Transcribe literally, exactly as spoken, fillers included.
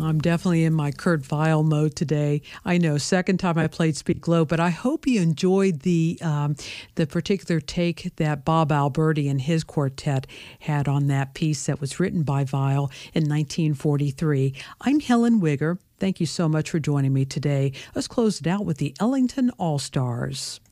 I'm definitely in my Kurt Weill mode today. I know, second time I played Speak Low, but I hope you enjoyed the um, the particular take that Bob Alberti and his quartet had on that piece that was written by Weill in nineteen forty-three. I'm Helen Wigger. Thank you so much for joining me today. Let's close it out with the Ellington All-Stars.